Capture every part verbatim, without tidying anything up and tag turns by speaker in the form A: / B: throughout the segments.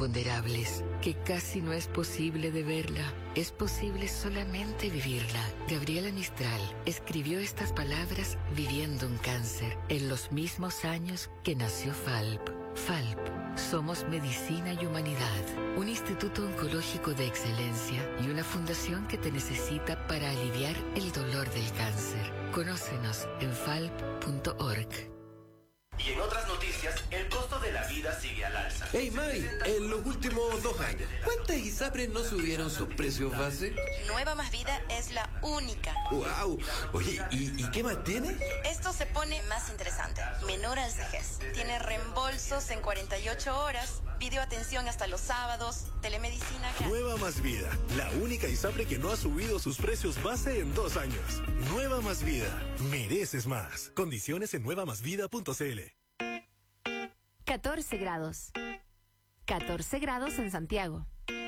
A: imponderables, que casi no es posible de verla. Es posible solamente vivirla. Gabriela Mistral escribió estas palabras viviendo un cáncer, en los mismos años que nació F A L P. F A L P. Somos Medicina y Humanidad, un instituto oncológico de excelencia y una fundación que te necesita para aliviar el dolor del cáncer. Conócenos en falp punto org.
B: Y en otras noticias, el costo de la vida sigue al alza.
C: Hey May, en los últimos dos años, ¿cuántas ISAPRES no subieron sus precios base?
D: Nueva Más Vida es la única.
C: ¡Wow! Oye, ¿y, y qué más tiene?
D: Esto se pone más interesante. Menor al vejez. Tiene reembolsos en cuarenta y ocho horas, videoatención hasta los sábados, telemedicina gratis.
E: Nueva Más Vida, la única ISAPRE que no ha subido sus precios base en dos años. Nueva Más Vida, mereces más. Condiciones en nueva más vida punto c l.
F: catorce grados. catorce grados en Santiago.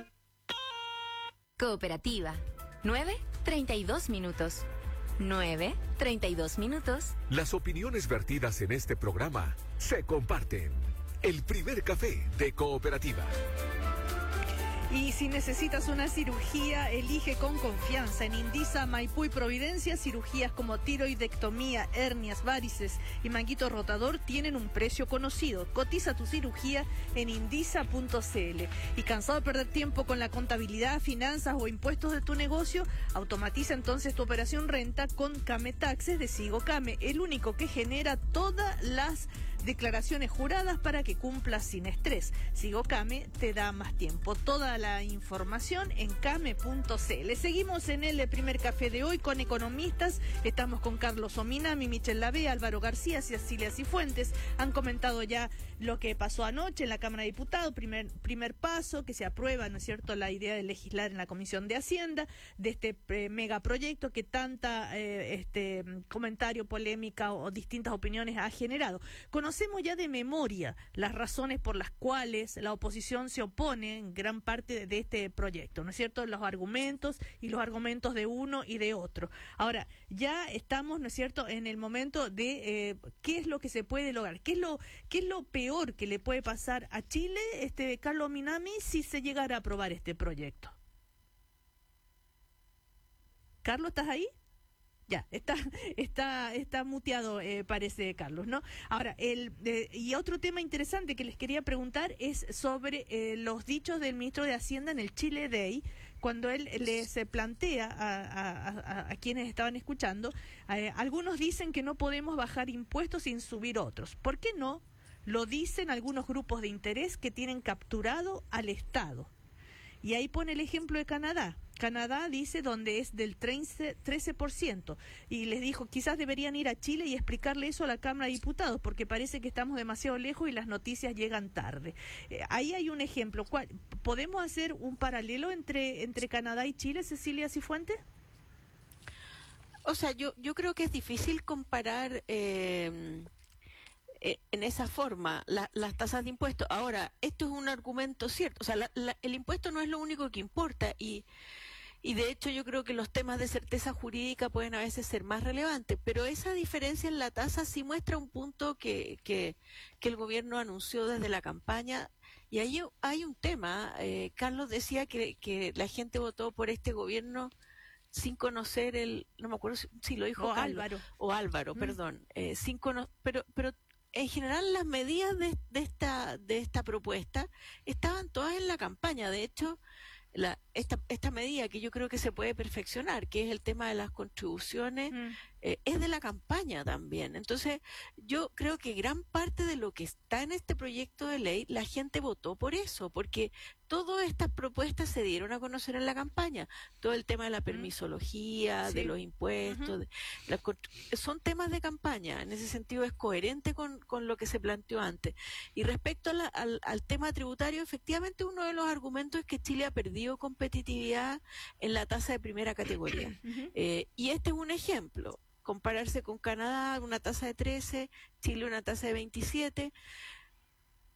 F: Cooperativa. nueve, treinta y dos minutos. nueve, treinta y dos minutos.
G: Las opiniones vertidas en este programa se comparten. El primer café de Cooperativa.
H: Y si necesitas una cirugía, elige con confianza. En Indisa, Maipú y Providencia, cirugías como tiroidectomía, hernias, varices y manguito rotador tienen un precio conocido. Cotiza tu cirugía en indisa punto c l. ¿Y cansado de perder tiempo con la contabilidad, finanzas o impuestos de tu negocio? Automatiza entonces tu operación renta con Came Taxes de Sigo Came, el único que genera todas las declaraciones juradas para que cumplas sin estrés. Sigo Came te da más tiempo. Toda la información en came punto c l. Seguimos en el primer café de hoy con economistas. Estamos con Carlos Ominami, Michel Lavé, Álvaro García, Cecilia Cifuentes. Han comentado ya lo que pasó anoche en la Cámara de Diputados, primer, primer paso, que se aprueba, ¿no es cierto?, la idea de legislar en la Comisión de Hacienda de este eh, megaproyecto que tanta eh, este comentario, polémica o, o distintas opiniones ha generado. Conocemos ya de memoria las razones por las cuales la oposición se opone en gran parte de, de este proyecto, ¿no es cierto?, los argumentos y los argumentos de uno y de otro. Ahora, ya estamos, ¿no es cierto?, en el momento de eh, qué es lo que se puede lograr, qué es lo, qué es lo peor que le puede pasar a Chile, este Carlos Minami, si se llegara a aprobar este proyecto. Carlos, ¿estás ahí? Ya, está está está muteado, eh, parece, Carlos, ¿no? Ahora, el eh, y otro tema interesante que les quería preguntar es sobre eh, los dichos del ministro de Hacienda en el Chile Day, cuando él les eh, plantea a, a, a, a quienes estaban escuchando, eh, algunos dicen que no podemos bajar impuestos sin subir otros. ¿Por qué no? Lo dicen algunos grupos de interés que tienen capturado al Estado. Y ahí pone el ejemplo de Canadá. Canadá dice donde es del trece por ciento, y les dijo quizás deberían ir a Chile y explicarle eso a la Cámara de Diputados porque parece que estamos demasiado lejos y las noticias llegan tarde. Eh, ahí hay un ejemplo. ¿Cuál? ¿Podemos hacer un paralelo entre entre Canadá y Chile, Cecilia Cifuentes?
I: O sea, yo yo creo que es difícil comparar eh, eh, en esa forma la, las tasas de impuestos. Ahora, esto es un argumento cierto. O sea, la, la, el impuesto no es lo único que importa y Y de hecho yo creo que los temas de certeza jurídica pueden a veces ser más relevantes, pero esa diferencia en la tasa sí muestra un punto que, que, que el gobierno anunció desde la campaña. Y ahí hay un tema, eh, Carlos decía que, que la gente votó por este gobierno sin conocer el, no me acuerdo si, si lo dijo
H: o
I: Carlos,
H: Álvaro,
I: o Álvaro, mm. perdón, eh, sin cono, pero, pero en general las medidas de, de esta, de esta propuesta estaban todas en la campaña. De hecho, La, esta, esta medida que yo creo que se puede perfeccionar, que es el tema de las contribuciones, mm. eh, es de la campaña también. Entonces, yo creo que gran parte de lo que está en este proyecto de ley, la gente votó por eso, porque todas estas propuestas se dieron a conocer en la campaña. Todo el tema de la permisología, mm. sí. de los impuestos, uh-huh. de la, son temas de campaña. En ese sentido es coherente con, con lo que se planteó antes. Y respecto a la, al, al tema tributario, efectivamente uno de los argumentos es que Chile ha perdido competitividad en la tasa de primera categoría. Uh-huh. eh, y este es un ejemplo. Compararse con Canadá, una tasa de trece, Chile una tasa de veintisiete.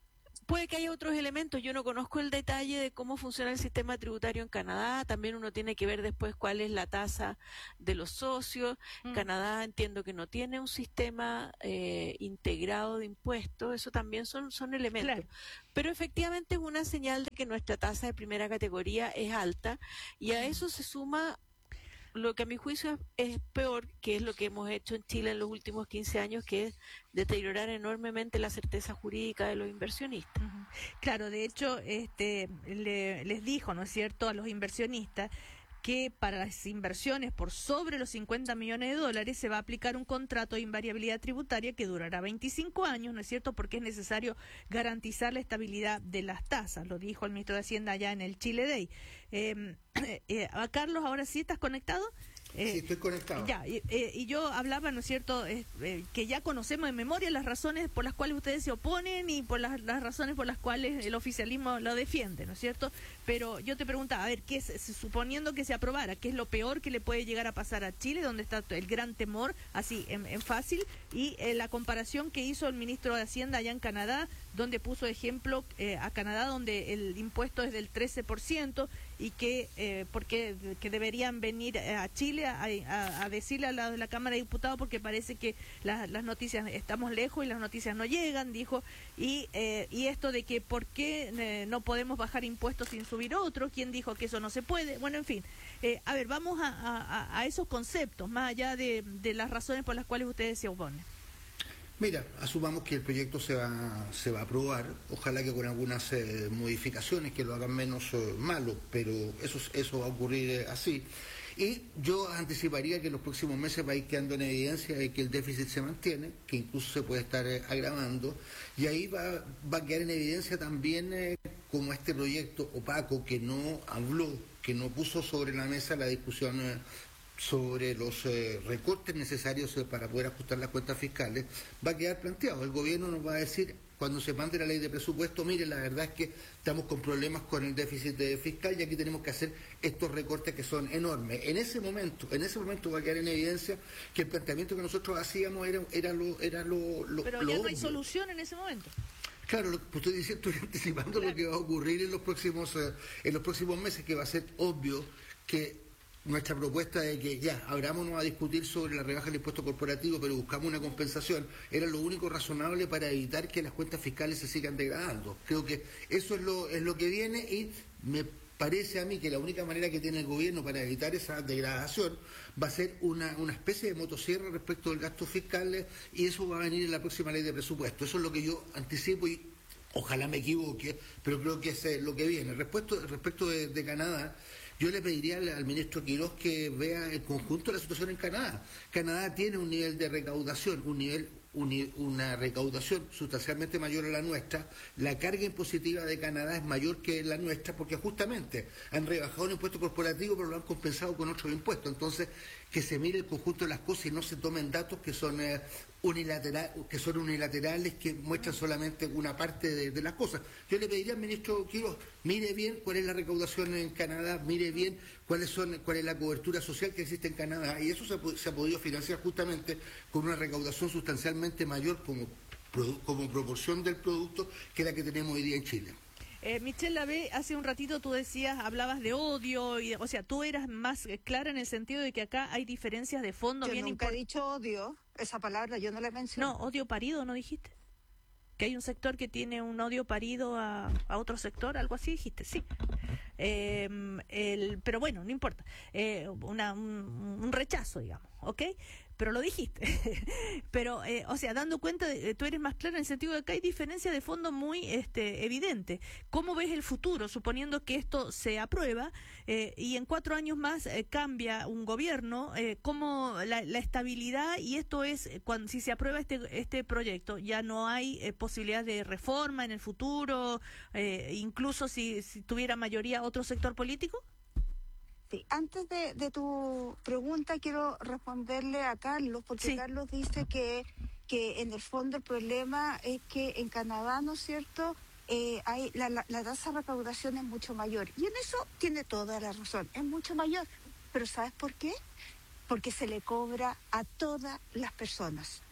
I: puede que haya otros elementos. Yo no conozco el detalle de cómo funciona el sistema tributario en Canadá. También uno tiene que ver después cuál es la tasa de los socios. Mm. Canadá entiendo que no tiene un sistema eh, integrado de impuestos. Eso también son, son elementos. Claro. Pero efectivamente es una señal de que nuestra tasa de primera categoría es alta y a eso se suma lo que a mi juicio es peor, que es lo que hemos hecho en Chile en los últimos quince años, que es deteriorar enormemente la certeza jurídica de los inversionistas.
H: Uh-huh. Claro, de hecho, este le, les dijo, ¿no es cierto?, a los inversionistas que para las inversiones por sobre los cincuenta millones de dólares se va a aplicar un contrato de invariabilidad tributaria que durará veinticinco años, ¿no es cierto?, porque es necesario garantizar la estabilidad de las tasas, lo dijo el ministro de Hacienda allá en el Chile Day. Eh, eh, a Carlos, ahora sí estás conectado.
J: Eh, sí, estoy conectado.
H: Ya, y, eh, y yo hablaba, ¿no es cierto?, eh, eh, que ya conocemos de memoria las razones por las cuales ustedes se oponen y por las, las razones por las cuales el oficialismo lo defiende, ¿no es cierto? Pero yo te preguntaba, a ver, ¿qué es, suponiendo que se aprobara, qué es lo peor que le puede llegar a pasar a Chile, donde está el gran temor, así, en, en fácil, y eh, la comparación que hizo el ministro de Hacienda allá en Canadá, donde puso ejemplo eh, a Canadá, donde el impuesto es del trece por ciento y que eh, porque que deberían venir a Chile a, a, a decirle a la, a la Cámara de Diputados porque parece que la, las noticias estamos lejos y las noticias no llegan, dijo, y eh, y esto de que por qué eh, no podemos bajar impuestos sin subir otros, quién dijo que eso no se puede, bueno, en fin, eh, a ver, vamos a, a, a esos conceptos, más allá de, de las razones por las cuales ustedes se oponen.
J: Mira, asumamos que el proyecto se va, se va a aprobar, ojalá que con algunas eh, modificaciones que lo hagan menos eh, malo, pero eso, eso va a ocurrir eh, así. Y yo anticiparía que en los próximos meses va a ir quedando en evidencia de que el déficit se mantiene, que incluso se puede estar eh, agravando, y ahí va, va a quedar en evidencia también eh, como este proyecto opaco que no habló, que no puso sobre la mesa la discusión eh, sobre los eh, recortes necesarios eh, para poder ajustar las cuentas fiscales, va a quedar planteado. El gobierno nos va a decir, cuando se mande la ley de presupuesto, mire, la verdad es que estamos con problemas con el déficit eh, fiscal y aquí tenemos que hacer estos recortes que son enormes. En ese momento, en ese momento va a quedar en evidencia que el planteamiento que nosotros hacíamos era, era lo, era lo, lo
H: Pero
J: lo
H: ya no
J: obvio.
H: hay solución en ese momento.
J: Claro, lo que estoy diciendo, estoy anticipando claro. lo que va a ocurrir en los próximos, eh, en los próximos meses, que va a ser obvio que nuestra propuesta de que ya, abrámonos a discutir sobre la rebaja del impuesto corporativo, pero buscamos una compensación, era lo único razonable para evitar que las cuentas fiscales se sigan degradando. Creo que eso es lo, es lo que viene y me parece a mí que la única manera que tiene el gobierno para evitar esa degradación va a ser una, una especie de motosierra respecto del gasto fiscal y eso va a venir en la próxima ley de presupuesto. Eso es lo que yo anticipo y ojalá me equivoque, pero creo que es lo que viene. Respecto, respecto de, de Canadá, yo le pediría al, al ministro Quirós que vea el conjunto de la situación en Canadá. Canadá tiene un nivel de recaudación, un nivel, un, una recaudación sustancialmente mayor a la nuestra. La carga impositiva de Canadá es mayor que la nuestra porque justamente han rebajado el impuesto corporativo pero lo han compensado con otros impuestos. Entonces, que se mire el conjunto de las cosas y no se tomen datos que son eh, unilateral, que son unilaterales, que muestran solamente una parte de, de las cosas. Yo le pediría al ministro Quirós, mire bien cuál es la recaudación en Canadá, mire bien cuáles son, cuál es la cobertura social que existe en Canadá, y eso se ha, se ha podido financiar justamente con una recaudación sustancialmente mayor como, como proporción del producto que la que tenemos hoy día en Chile.
H: Eh, Michelle Lavé, hace un ratito tú decías, hablabas de odio, y, o sea, tú eras más clara en el sentido de que acá hay diferencias de fondo.
K: Yo
H: bien
K: nunca
H: import-
K: he dicho odio, esa palabra yo no la mencioné.
H: No, odio parido, ¿no dijiste? Que hay un sector que tiene un odio parido a, a otro sector, algo así dijiste, sí. Eh, el, pero bueno, no importa, eh, una, un, un rechazo, digamos, ¿ok? Pero lo dijiste. Pero, eh, o sea, dando cuenta, de, tú eres más clara en el sentido de que hay diferencia de fondo muy este, evidente. ¿Cómo ves el futuro, suponiendo que esto se aprueba eh, y en cuatro años más eh, cambia un gobierno? Eh, ¿Cómo la, la estabilidad, y esto es, eh, cuando si se aprueba este este proyecto, ya no hay eh, posibilidad de reforma en el futuro, eh, incluso si, si tuviera mayoría otro sector político?
K: Sí, antes de, de tu pregunta quiero responderle a Carlos, porque sí. Carlos dice que, que en el fondo el problema es que en Canadá, ¿no es cierto?, eh, hay la, la, la tasa de recaudación es mucho mayor. Y en eso tiene toda la razón, es mucho mayor. Pero ¿sabes por qué? Porque se le cobra a todas las personas.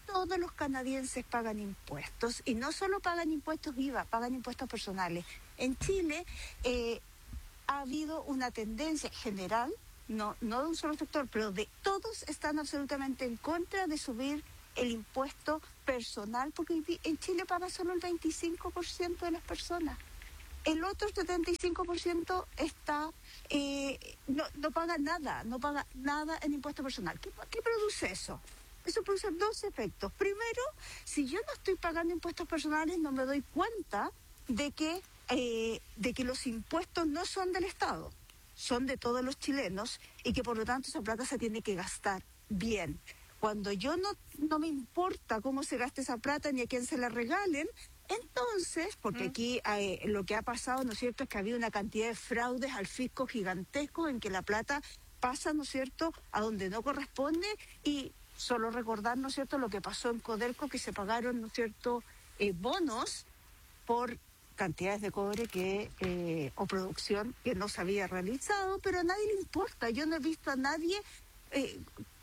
K: todos los canadienses pagan impuestos, y no solo pagan impuestos I V A, pagan impuestos personales. En Chile eh, ha habido una tendencia general, no, no de un solo sector, pero de todos están absolutamente en contra de subir el impuesto personal, porque en Chile paga solo el veinticinco por ciento de las personas. El otro setenta y cinco por ciento está, eh, no, no paga nada, no paga nada en impuesto personal. ¿Qué, qué produce eso? Eso produce dos efectos. Primero, si yo no estoy pagando impuestos personales, no me doy cuenta de que, eh, de que los impuestos no son del Estado, son de todos los chilenos, y que por lo tanto esa plata se tiene que gastar bien. Cuando yo no, no me importa cómo se gaste esa plata ni a quién se la regalen, entonces, porque mm. aquí eh, lo que ha pasado, ¿no es cierto?, es que ha habido una cantidad de fraudes al fisco gigantescos en que la plata pasa, ¿no es cierto?, a donde no corresponde. Y solo recordar, ¿no es cierto?, lo que pasó en Codelco, que se pagaron, ¿no es cierto?, eh, bonos por cantidades de cobre que eh, o producción que no se había realizado, pero a nadie le importa. Yo no he visto a nadie, eh,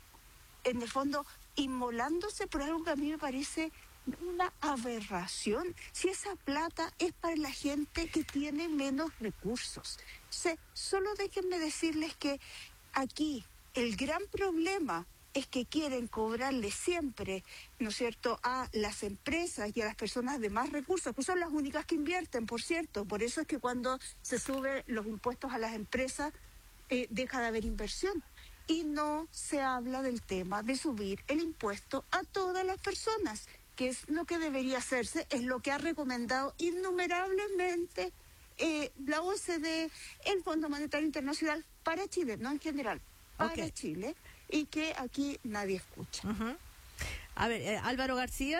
K: en el fondo, inmolándose por algo que a mí me parece una aberración, si esa plata es para la gente que tiene menos recursos. O sea, solo déjenme decirles que aquí el gran problema es que quieren cobrarle siempre, ¿no es cierto?, a las empresas y a las personas de más recursos, que son las únicas que invierten, por cierto. Por eso es que cuando se suben los impuestos a las empresas, eh, deja de haber inversión. Y no se habla del tema de subir el impuesto a todas las personas, que es lo que debería hacerse, es lo que ha recomendado innumerablemente eh, la O E C D, el Fondo Monetario Internacional, para Chile, no en general, para okay. Chile, y que aquí nadie escucha.
H: Uh-huh. A ver, eh, Álvaro García.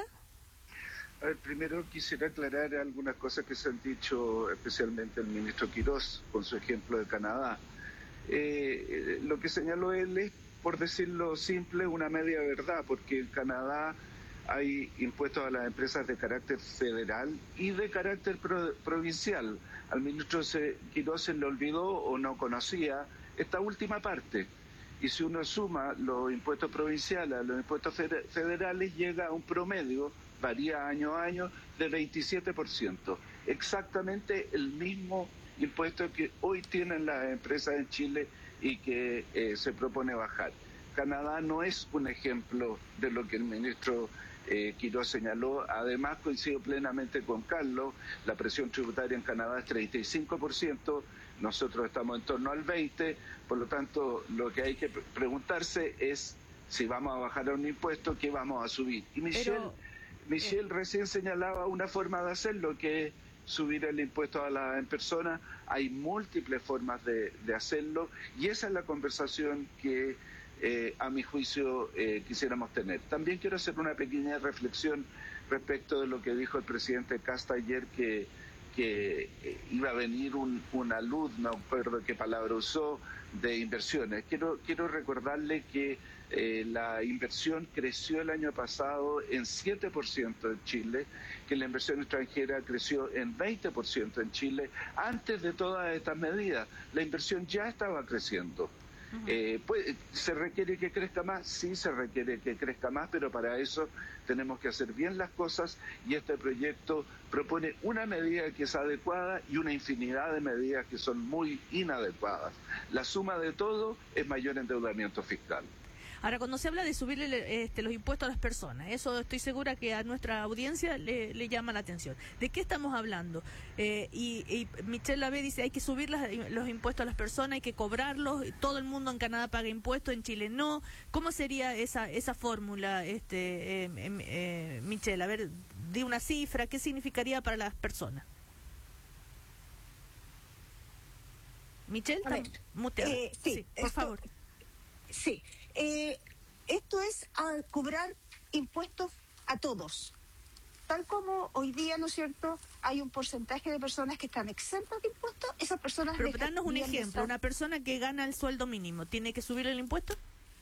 L: A ver, primero quisiera aclarar algunas cosas que se han dicho, especialmente el ministro Quirós, con su ejemplo de Canadá. Eh, lo que señaló él es, por decirlo simple, una media verdad, porque en Canadá hay impuestos a las empresas de carácter federal y de carácter pro, provincial. Al ministro Quirós se le olvidó o no conocía esta última parte. Y si uno suma los impuestos provinciales a los impuestos federales, llega a un promedio, varía año a año, de veintisiete por ciento. Exactamente el mismo impuesto que hoy tienen las empresas en Chile y que eh, se propone bajar. Canadá no es un ejemplo de lo que el ministro eh, Quirós señaló. Además, coincido plenamente con Carlos, la presión tributaria en Canadá es treinta y cinco por ciento, nosotros estamos en torno al veinte por ciento, por lo tanto, lo que hay que preguntarse es si vamos a bajar a un impuesto, ¿qué vamos a subir? Y Michelle, Pero, Michelle eh, recién señalaba una forma de hacerlo, que es subir el impuesto a las personas. Hay múltiples formas de, de hacerlo, y esa es la conversación que eh, a mi juicio eh, quisiéramos tener. También quiero hacer una pequeña reflexión respecto de lo que dijo el presidente Kast ayer, que, que eh, iba a venir un, una luz, no recuerdo qué palabra usó, de inversiones. Quiero, quiero recordarle que eh, la inversión creció el año pasado en siete por ciento en Chile, que la inversión extranjera creció en veinte por ciento en Chile. Antes de todas estas medidas, la inversión ya estaba creciendo. Uh-huh. Eh, pues, ¿se requiere que crezca más? Sí, se requiere que crezca más, pero para eso tenemos que hacer bien las cosas, y este proyecto propone una medida que es adecuada y una infinidad de medidas que son muy inadecuadas. La suma de todo es mayor endeudamiento fiscal.
H: Ahora, cuando se habla de subirle este, los impuestos a las personas, eso estoy segura que a nuestra audiencia le, le llama la atención. ¿De qué estamos hablando? Eh, y, y Michelle Lavé dice, hay que subir las, los impuestos a las personas, hay que cobrarlos, todo el mundo en Canadá paga impuestos, en Chile no. ¿Cómo sería esa esa fórmula, este eh, eh, Michelle? A ver, di una cifra, ¿qué significaría para las personas? Michelle,
K: a ver, eh, sí, sí, por esto, favor. Sí. Eh, esto es a cobrar impuestos a todos. Tal como hoy día, ¿no es cierto?, hay un porcentaje de personas que están exentas de impuestos, esas personas...
H: Pero danos un ejemplo, estar... una persona que gana el sueldo mínimo, ¿tiene que subir el impuesto?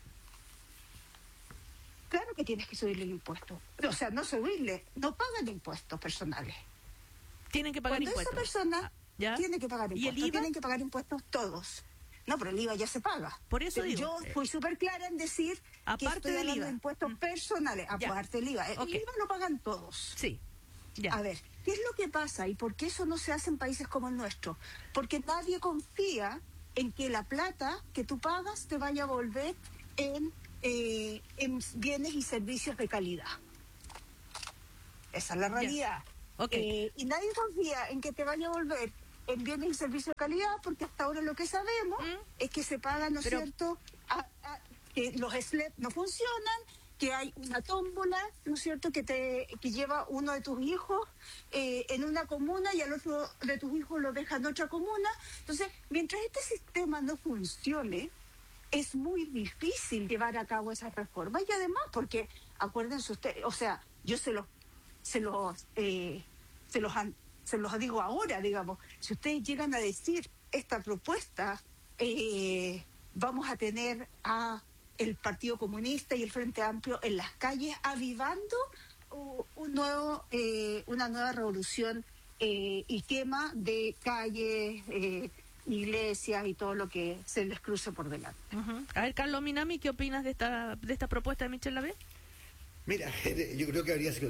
K: Claro que tienes que subirle el impuesto. O sea, no subirle, no pagan impuestos personales.
H: Tienen que pagar
K: Cuando
H: impuestos.
K: Esa persona
H: ¿Ya?
K: tiene que pagar impuestos.
H: ¿Y el I V A?
K: Tienen que pagar impuestos todos. No, pero el I V A ya se paga.
H: Por eso
K: pero
H: digo,
K: yo fui súper clara en decir
H: aparte
K: que estoy
H: del
K: hablando
H: I V A.
K: de impuestos mm. personales, aparte del I V A. El
H: okay.
K: I V A lo pagan todos.
H: Sí. Ya.
K: A ver, ¿qué es lo que pasa y por qué eso no se hace en países como el nuestro? Porque nadie confía en que la plata que tú pagas te vaya a volver en, eh, en bienes y servicios de calidad. Esa es la realidad.
H: Okay.
K: Eh, y nadie confía en que te vaya a volver en bienes y servicios de calidad, porque hasta ahora lo que sabemos ¿Mm? es que se pagan, ¿no es cierto?, a, a, que los S L E P no funcionan, que hay una tómbola, ¿no es cierto?, que te que lleva uno de tus hijos eh, en una comuna y al otro de tus hijos lo deja en otra comuna. Entonces, mientras este sistema no funcione, es muy difícil llevar a cabo esas reformas. Y además, porque, acuérdense ustedes, o sea, yo se los, se los, eh, se los, se los digo ahora, digamos, si ustedes llegan a decir esta propuesta, eh, vamos a tener a el Partido Comunista y el Frente Amplio en las calles avivando uh, un nuevo, eh, una nueva revolución eh, y quema de calles, eh, iglesias y todo lo que se les cruce por delante.
H: Uh-huh. A ver, Carlos Minami, ¿qué opinas de esta de esta propuesta de Michelle Lavé?
J: Mira, yo creo que habría sido...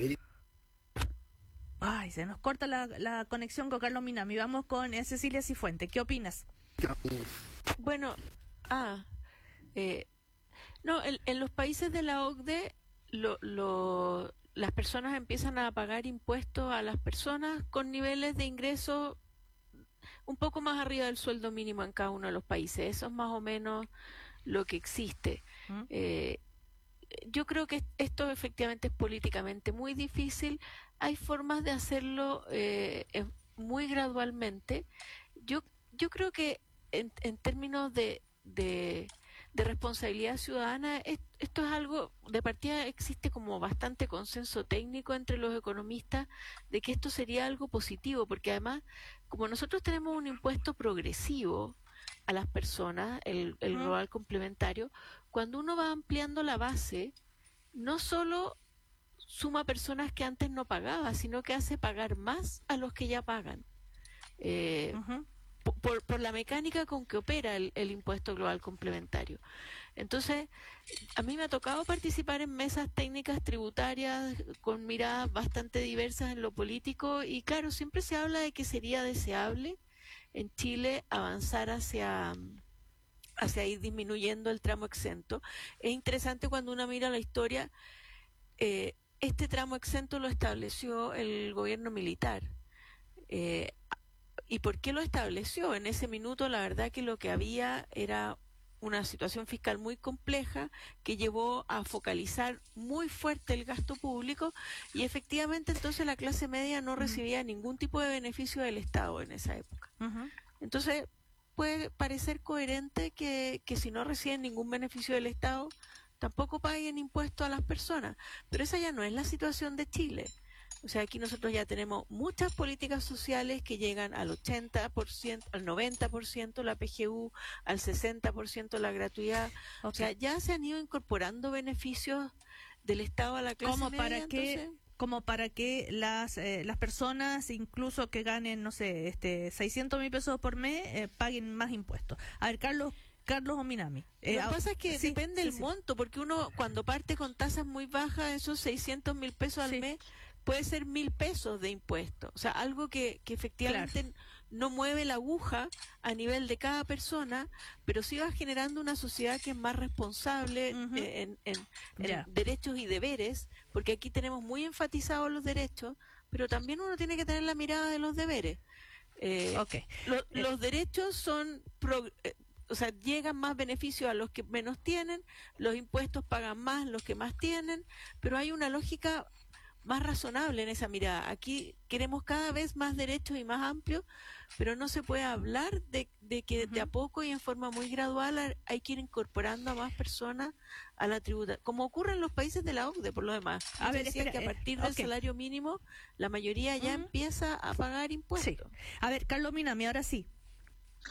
H: Ay, se nos corta la, la conexión con Carlos Minami. Vamos con eh, Cecilia Cifuente. ¿Qué opinas?
I: Bueno, ah, eh, no, en, en los países de la O C D E, lo, lo, las personas empiezan a pagar impuestos a las personas con niveles de ingreso un poco más arriba del sueldo mínimo en cada uno de los países. Eso es más o menos lo que existe. ¿Mm? Eh, yo creo que esto efectivamente es políticamente muy difícil. Hay formas de hacerlo eh, muy gradualmente. Yo yo creo que en, en términos de, de, de responsabilidad ciudadana, es, esto es algo, de partida existe como bastante consenso técnico entre los economistas de que esto sería algo positivo, porque además, como nosotros tenemos un impuesto progresivo a las personas, el, el global complementario, cuando uno va ampliando la base, no solo suma personas que antes no pagaba, sino que hace pagar más a los que ya pagan. Eh, uh-huh. por, por la mecánica con que opera el, el impuesto global complementario. Entonces, a mí me ha tocado participar en mesas técnicas tributarias con miradas bastante diversas en lo político y claro, siempre se habla de que sería deseable en Chile avanzar hacia hacia ir disminuyendo el tramo exento. Es interesante cuando uno mira la historia, eh, este tramo exento lo estableció el gobierno militar. Eh, ¿Y por qué lo estableció? En ese minuto la verdad que lo que había era una situación fiscal muy compleja que llevó a focalizar muy fuerte el gasto público y efectivamente entonces la clase media no recibía uh-huh. ningún tipo de beneficio del Estado en esa época. Uh-huh. Entonces puede parecer coherente que, que si no reciben ningún beneficio del Estado tampoco paguen impuestos a las personas, pero esa ya no es la situación de Chile. O sea, aquí nosotros ya tenemos muchas políticas sociales que llegan al ochenta por ciento, al noventa por ciento la P G U, al sesenta por ciento la gratuidad. Okay. O sea, ya se han ido incorporando beneficios del Estado a la clase
H: como
I: media.
H: Para que,
I: entonces...
H: como para que las eh, las personas, incluso que ganen, no sé, este seiscientos mil pesos por mes, eh, paguen más impuestos. A ver, Carlos... Carlos Ominami.
I: Eh, Lo que pasa es que sí, depende sí, del sí. monto, porque uno cuando parte con tasas muy bajas, esos seiscientos mil pesos al sí. mes, puede ser mil pesos de impuestos. O sea, algo que, que efectivamente claro. no mueve la aguja a nivel de cada persona, pero sí va generando una sociedad que es más responsable uh-huh. en, en, en yeah. derechos y deberes, porque aquí tenemos muy enfatizados los derechos, pero también uno tiene que tener la mirada de los deberes. Eh, okay. lo, eh. Los derechos son... Pro, eh, O sea, llegan más beneficios a los que menos tienen, los impuestos pagan más los que más tienen, pero hay una lógica más razonable en esa mirada. Aquí queremos cada vez más derechos y más amplios, pero no se puede hablar de, de que uh-huh. de a poco y en forma muy gradual hay que ir incorporando a más personas a la tributa, como ocurre en los países de la O C D E, por lo demás.
H: A ver,
I: decía
H: espera,
I: que a partir
H: eh,
I: del
H: okay.
I: salario mínimo, la mayoría ya uh-huh. empieza a pagar impuestos.
H: Sí. A ver, Carlos Minami, ahora sí.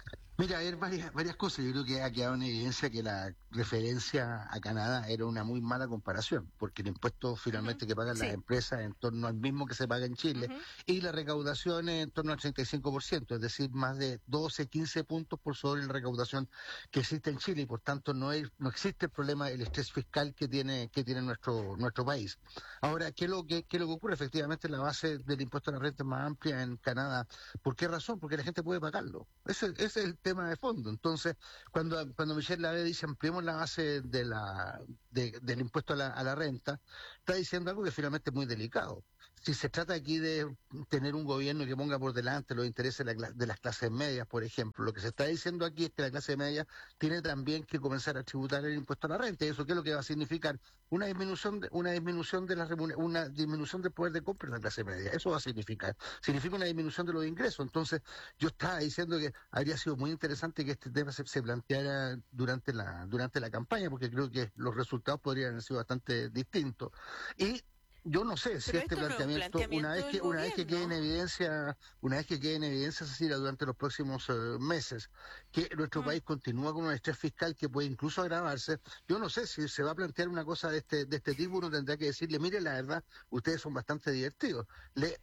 J: Mira, hay varias, varias cosas. Yo creo que ha quedado en evidencia que la referencia a Canadá era una muy mala comparación, porque el impuesto finalmente uh-huh. que pagan sí. las empresas es en torno al mismo que se paga en Chile, uh-huh. y la recaudación es en torno al treinta y cinco por ciento, es decir, más de doce, quince puntos por sobre la recaudación que existe en Chile, y por tanto no hay, no existe el problema, el estrés fiscal que tiene que tiene nuestro nuestro país. Ahora, ¿qué es lo que, qué es lo que ocurre? Efectivamente, la base del impuesto a la renta es más amplia en Canadá. ¿Por qué razón? Porque la gente puede pagarlo. Ese, ese es el tema de fondo. Entonces, cuando cuando Michelle Lavé dice ampliemos la base de la de, del impuesto a la, a la renta, está diciendo algo que finalmente es muy delicado. Si se trata aquí de tener un gobierno que ponga por delante los intereses de, la, de las clases medias, por ejemplo, lo que se está diciendo aquí es que la clase media tiene también que comenzar a tributar el impuesto a la renta. ¿Y eso qué es lo que va a significar? Una disminución de, una disminución de la una disminución del poder de compra de la clase media. Eso va a significar. Significa una disminución de los ingresos. Entonces, yo estaba diciendo que habría sido muy interesante que este tema se, se planteara durante la durante la campaña, porque creo que los resultados podrían haber sido bastante distintos. Y yo no sé si este planteamiento, no planteamiento, una vez que una vez que quede en evidencia, una vez que quede en evidencia, Cecilia, durante los próximos uh, meses, que nuestro mm. país continúa con un estrés fiscal que puede incluso agravarse, yo no sé si se va a plantear una cosa de este de este tipo. Uno tendrá que decirle, mire, la verdad, ustedes son bastante divertidos. Le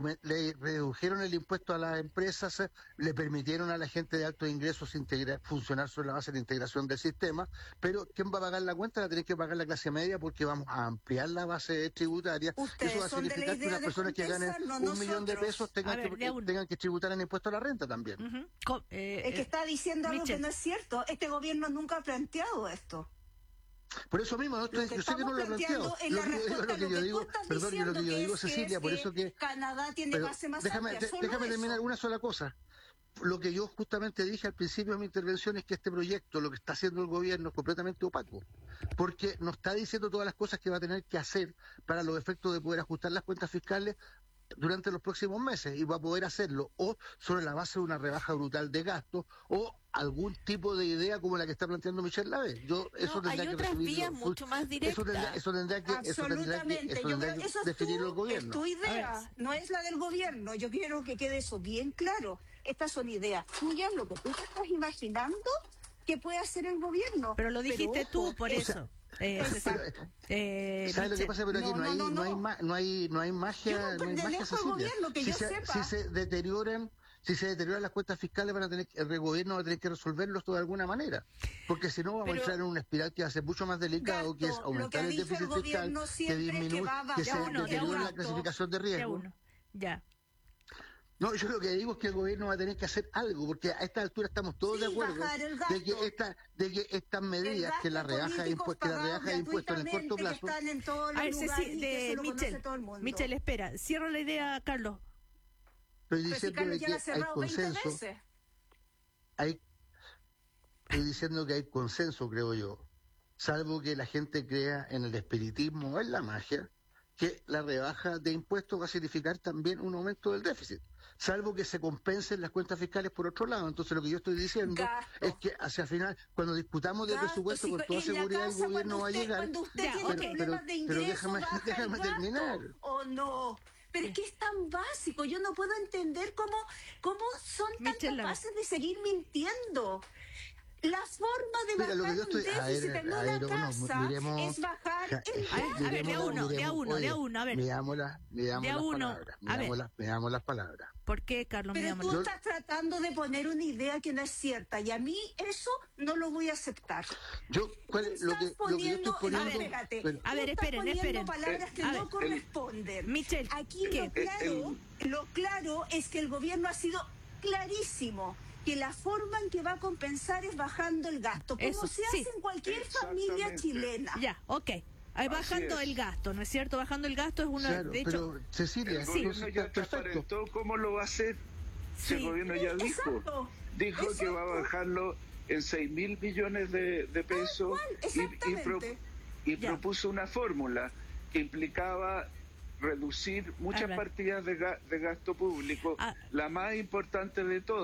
J: le redujeron el impuesto a las empresas, le permitieron a la gente de altos ingresos integrar, funcionar sobre la base de la integración del sistema, pero ¿quién va a pagar la cuenta? La tiene que pagar la clase media, porque vamos a ampliar la base tributaria. Eso va a significar que las personas que ganen no un nosotros. millón de pesos tengan, ver, que, tengan que tributar en impuesto a la renta también.
K: Uh-huh. eh, es que está diciendo algo Michel. que no es cierto. Este gobierno nunca ha planteado esto.
J: Por eso mismo, ¿no? Yo sé que no lo he planteado. Lo que yo digo, lo que yo digo, perdón, lo que yo digo, Cecilia, por eso que
K: Canadá tiene base más
J: déjame,
K: amplia.
J: Déjame terminar una sola cosa. Lo que yo justamente dije al principio de mi intervención es que este proyecto, lo que está haciendo el gobierno, es completamente opaco, porque nos está diciendo todas las cosas que va a tener que hacer para los efectos de poder ajustar las cuentas fiscales durante los próximos meses, y va a poder hacerlo o sobre la base de una rebaja brutal de gastos o algún tipo de idea como la que está planteando Michelle Lavé. Yo eso
I: no,
J: tendrá
I: hay
J: que
I: otras vías mucho más directas.
J: Eso tendrá, eso tendrá que eso tendrá que, eso tendrá que
K: eso
J: definirlo el gobierno.
K: Es tu idea, no es la del gobierno. Yo quiero que quede eso bien claro. Estas son ideas tuyas, lo que tú te estás imaginando que puede hacer el gobierno.
H: Pero lo dijiste
K: pero, ojo,
H: tú, por eso.
J: sea,
H: Eh, eh,
J: ¿Sabes lo que pasa? Pero aquí no, no, hay, no, no, no. hay, ma, no hay, no hay magia, no hay magia, Cecilia.
K: Que
J: si,
K: yo
J: se,
K: sepa.
J: si se deterioran, si se deterioran las cuentas fiscales, van a tener, el gobierno va a tener que resolverlos de alguna manera, porque si no vamos pero, a entrar en una espiral que va a ser mucho más delicado, gasto, que es aumentar el déficit
K: el
J: fiscal, que disminuye, que, que se deteriore la clasificación de riesgo.
H: Ya.
J: No, yo lo que digo es que el gobierno va a tener que hacer algo, porque a esta altura estamos todos sí, de acuerdo de que esta, de que estas medidas, que la rebaja de impuestos, que la rebaja de impuestos en el corto plazo.
H: A ver, Ceci, de Michel, Michel, espera, cierro la idea, Carlos.
J: Estoy diciendo si que hay consenso. Hay, estoy diciendo que hay consenso, creo yo, salvo que la gente crea en el espiritismo o en la magia, que la rebaja de impuestos va a significar también un aumento del déficit, salvo que se compensen las cuentas fiscales por otro lado. Entonces lo que yo estoy diciendo gasto. es que hacia el final, cuando discutamos del presupuesto, con toda seguridad el gobierno va a llegar,
K: ya,
J: pero,
K: okay.
J: pero,
K: de ingreso,
J: pero déjame, déjame terminar.
K: ¿O no? Pero es que es tan básico, yo no puedo entender cómo, cómo son tan Michela. capaces de seguir mintiendo. La forma de
J: Mira,
K: bajar
J: estoy,
K: un déficit
J: ver,
K: en una
J: ver,
K: casa
J: no, miremos,
K: es bajar
J: ja,
K: el
H: gasto. A ver, de a uno, de a uno, de a uno, a ver.
J: Miramos, la, miramos
H: de a
J: las
H: uno,
J: palabras, miramos, la, miramos las palabras.
H: ¿Por qué, Carlos?
K: Pero tú estás tratando de poner una idea que no es cierta, y a mí eso no lo voy a aceptar.
J: Yo, ¿cuál es lo que,
K: poniendo,
J: lo que yo estoy poniendo?
K: A ver, espérate,
H: pero, a ver esperen, esperen.
K: palabras que
H: a
K: no
H: ver,
K: corresponden.
H: Michel,
K: aquí
H: ¿qué?
K: lo claro, lo claro es que el gobierno ha sido clarísimo, que la forma en que va a compensar es bajando el gasto, como
H: Eso,
K: se
H: sí.
K: hace en cualquier familia chilena.
H: Ya, ok. Ahí bajando el gasto, ¿no es cierto? Bajando el gasto es una...
J: Claro,
H: de hecho,
J: pero Cecilia,
L: el gobierno ya transparentó cómo lo va a hacer. Sí. El gobierno ya dijo,
K: Exacto.
L: dijo Exacto. que va a bajarlo en seis mil millones de, de pesos y, y, pro, y propuso una fórmula que implicaba reducir muchas partidas de, ga, de gasto público. Ah. La más importante de todas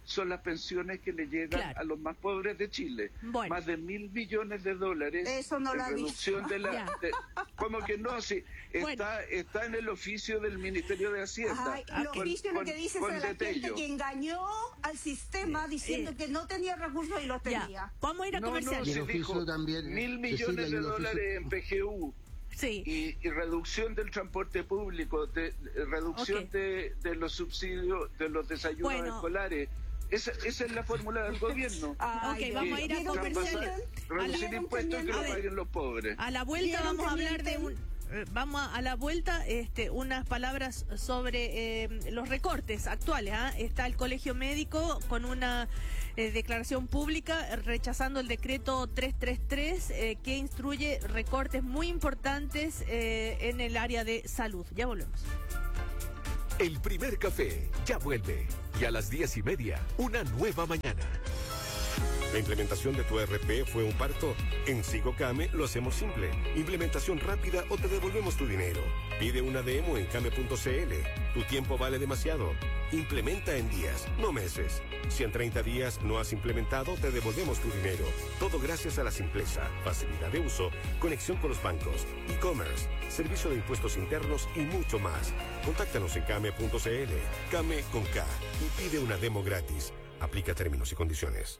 L: son las pensiones que le llegan
H: Claro.
L: a los más pobres de Chile.
H: Bueno.
L: Más de mil millones de dólares
K: Eso no
L: en
K: lo ha
L: reducción
K: dicho.
L: de la...
H: Ya.
L: de- ¿Cómo que no? Sí, está,
H: Bueno.
L: está en el oficio del Ministerio de Hacienda.
K: Ay, lo
L: Con-
K: oficio lo
L: con-
K: que dice
L: con
K: es la gente
L: detello.
K: que engañó al sistema diciendo
H: eh.
K: que no tenía recursos y los
H: Ya,
K: tenía.
H: vamos a ir a
L: No,
H: comercial.
L: no,
J: Y el
L: se
J: oficio
L: dijo
J: también,
L: mil
J: Cecilia,
L: millones
J: y
L: de
J: el oficio-
L: dólares en P G U.
H: Sí.
L: Y, y reducción del transporte público, de, de- reducción
H: Ok.
L: de, de los subsidios, de los desayunos
H: Bueno.
L: escolares. Esa, esa es la fórmula del gobierno.
K: Ay,
H: Ok, vamos a ir a
K: ¿vieron
H: comerciales.
K: teniente?
L: Reducir
K: ¿Vieron
L: impuestos que
K: teniente?
L: lo
H: A ver.
L: paguen los pobres.
H: A la vuelta
K: ¿Vieron,
H: vamos a hablar de
K: teniente?
H: un eh, vamos a, a la vuelta este unas palabras sobre eh, los recortes actuales. ¿ah? Está el Colegio Médico con una eh, declaración pública eh, rechazando el decreto trescientos treinta y tres eh, que instruye recortes muy importantes eh, en el área de salud. Ya volvemos.
G: El primer café ya vuelve. Y a las diez y media, una nueva mañana.
M: ¿La implementación de tu E R P fue un parto? En SigoCame lo hacemos simple. Implementación rápida o te devolvemos tu dinero. Pide una demo en came punto c l. Tu tiempo vale demasiado. Implementa en días, no meses. Si en treinta días no has implementado, te devolvemos tu dinero. Todo gracias a la simpleza, facilidad de uso, conexión con los bancos, e-commerce, servicio de impuestos internos y mucho más. Contáctanos en came punto c l. Came con K y pide una demo gratis. Aplica términos y condiciones.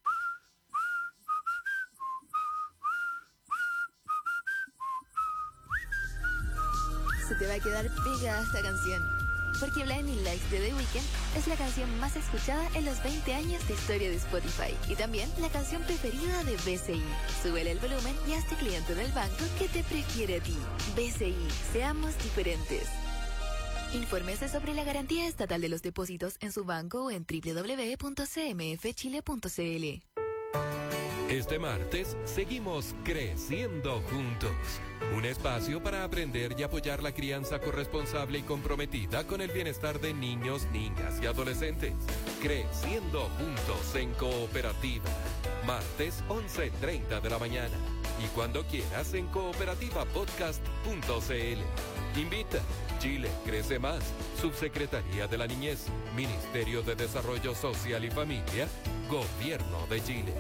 F: Se te va a quedar pegada esta canción. Porque Blinding Lights de The Weeknd es la canción más escuchada en los veinte años de historia de Spotify. Y también la canción preferida de B C I. Súbele el volumen y hazte cliente del banco que te prefiere a ti. B C I, seamos diferentes. Infórmese sobre la garantía estatal de los depósitos en su banco o en doble u doble u doble u punto c m f chile punto c l.
N: Este martes seguimos creciendo juntos. Un espacio para aprender y apoyar la crianza corresponsable y comprometida con el bienestar de niños, niñas y adolescentes. Creciendo juntos en cooperativa. Martes once treinta de la mañana. Y cuando quieras en cooperativa podcast punto c l. Invita. Chile crece más. Subsecretaría de la Niñez. Ministerio de Desarrollo Social y Familia. Gobierno de Chile.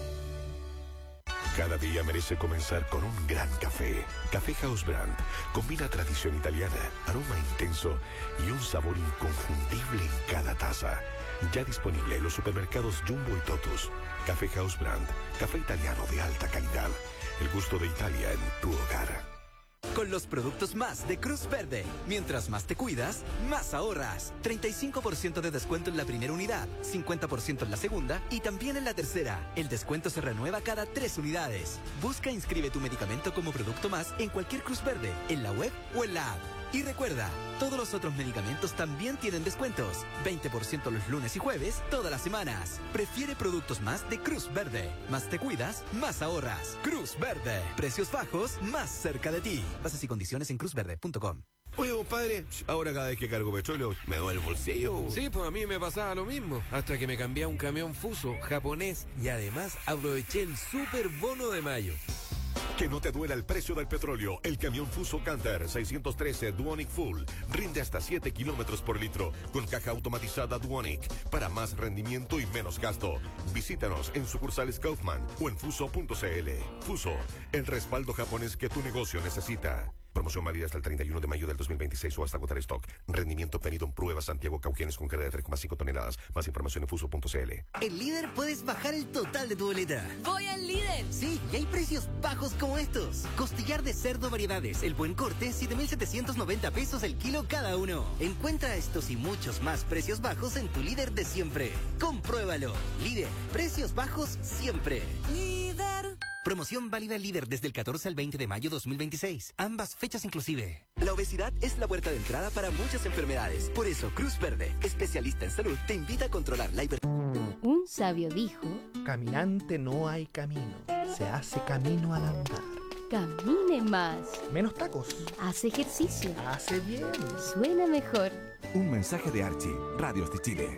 E: Cada día merece comenzar con un gran café. Café House Brand combina tradición italiana, aroma intenso y un sabor inconfundible en cada taza. Ya disponible en los supermercados Jumbo y Totus. Café House Brand, café italiano de alta calidad. El gusto de Italia en tu hogar.
O: Con los productos más de Cruz Verde. Mientras más te cuidas, más ahorras. treinta y cinco por ciento de descuento en la primera unidad, cincuenta por ciento en la segunda y también en la tercera. El descuento se renueva cada tres unidades. Busca e inscribe tu medicamento como producto más en cualquier Cruz Verde, en la web o en la app. Y recuerda, todos los otros medicamentos también tienen descuentos. veinte por ciento los lunes y jueves, todas las semanas. Prefiere productos más de Cruz Verde. Más te cuidas, más ahorras. Cruz Verde. Precios bajos, más cerca de ti. Bases y condiciones en cruz verde punto com.
M: Oye, compadre, ahora cada vez que cargo petróleo me duele el bolsillo.
P: Sí, pues a mí me pasaba lo mismo, hasta que me cambié a un camión Fuso japonés y además aproveché el super bono de mayo.
E: Que no te duela el precio del petróleo. El camión Fuso Canter seiscientos trece Duonic Full rinde hasta siete kilómetros por litro con caja automatizada Duonic para más rendimiento y menos gasto. Visítanos en sucursales Kaufman o en fuso punto c l. Fuso, el respaldo japonés que tu negocio necesita. Promoción válida hasta el treinta y uno de mayo del dos mil veintiséis o hasta agotar stock. Rendimiento obtenido en prueba Santiago Cauquenes con carga de tres coma cinco toneladas. Más información en fuso punto c l.
Q: En Líder puedes bajar el total de tu boleta.
F: ¡Voy al Líder!
Q: Sí, y hay precios bajos como estos. Costillar de cerdo variedades, el buen corte, siete mil setecientos noventa pesos el kilo cada uno. Encuentra estos y muchos más precios bajos en tu Líder de siempre. Compruébalo. Líder, precios bajos siempre. Líder. Promoción válida Líder desde el catorce al veinte de mayo dos mil veintiséis. Ambas fechas inclusive.
O: La obesidad es la puerta de entrada para muchas enfermedades. Por eso, Cruz Verde, especialista en salud, te invita a controlar la hipertensión.
R: Un sabio dijo:
S: caminante no hay camino, se hace camino al andar.
R: Camine más.
S: Menos tacos.
R: Hace ejercicio.
S: Hace bien.
R: Suena mejor.
T: Un mensaje de Archie, Radios de Chile.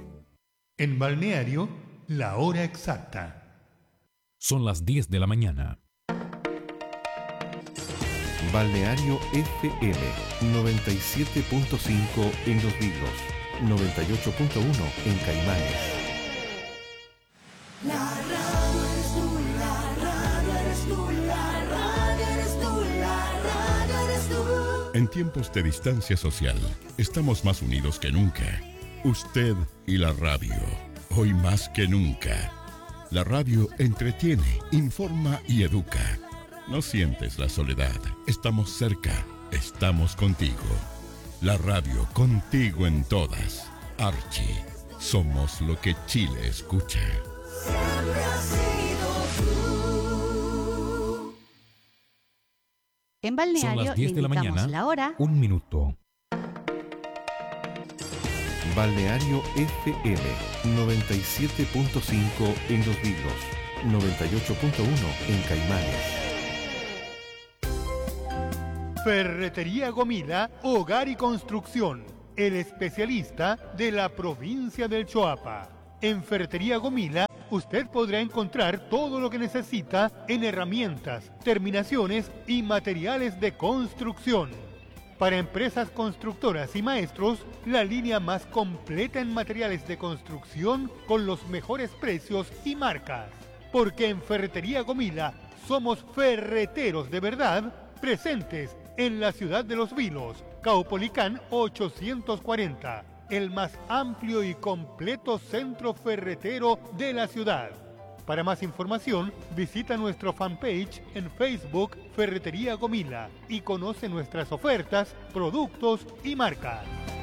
U: En Balneario, la hora exacta.
V: Son las diez de la mañana.
W: Balneario F M noventa y siete punto cinco en Los Vilos, noventa y ocho punto uno en Caimanes.
A: La radio eres tú, la radio eres tú, la radio eres tú, la radio eres tú.
B: En tiempos de distancia social, estamos más unidos que nunca. Usted y la radio, hoy más que nunca. La radio entretiene, informa y educa. No sientes la soledad, estamos cerca, estamos contigo. La radio contigo en todas. Archie, somos lo que Chile escucha.
A: Siempre has sido tú.
C: En
V: Son
C: Balneario
V: las diez de la
C: le indicamos
V: mañana,
C: la hora.
V: un minuto.
W: Balneario F M noventa y siete punto cinco en Los Vilos, noventa y ocho punto uno en Caimanes.
U: Ferretería Gomila, Hogar y Construcción, el especialista de la provincia del Choapa. En Ferretería Gomila, usted podrá encontrar todo lo que necesita en herramientas, terminaciones y materiales de construcción. Para empresas constructoras y maestros, la línea más completa en materiales de construcción con los mejores precios y marcas. Porque en Ferretería Gomila somos ferreteros de verdad, presentes en la ciudad de Los Vilos, Caupolicán ochocientos cuarenta, el más amplio y completo centro ferretero de la ciudad. Para más información, visita nuestro fanpage en Facebook Ferretería Gomila y conoce nuestras ofertas, productos y marcas.